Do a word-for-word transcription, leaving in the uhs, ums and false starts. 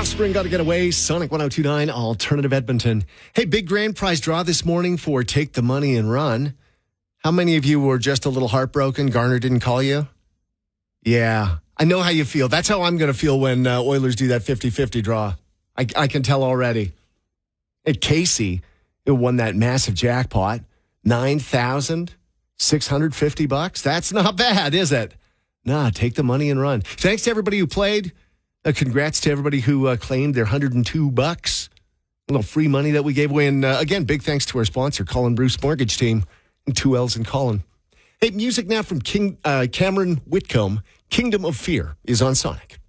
Offspring, Gotta Get Away, Sonic one oh two point nine, Alternative Edmonton. Hey, big grand prize draw this morning for Take the Money and Run. How many of you were just a little heartbroken Garner didn't call you? Yeah, I know how you feel. That's how I'm going to feel when uh, Oilers do that fifty-fifty draw. I, I can tell already. At Casey, who won that massive jackpot, nine thousand six hundred fifty bucks. That's not bad, is it? Nah, take the money and run. Thanks to everybody who played. Uh, congrats to everybody who uh, claimed their one hundred two bucks. A little free money that we gave away. And uh, again, big thanks to our sponsor, Colin Bruce Mortgage Team, and two L's in Colin. Hey, music now from King uh, Cameron Whitcomb. Kingdom of Fear is on Sonic.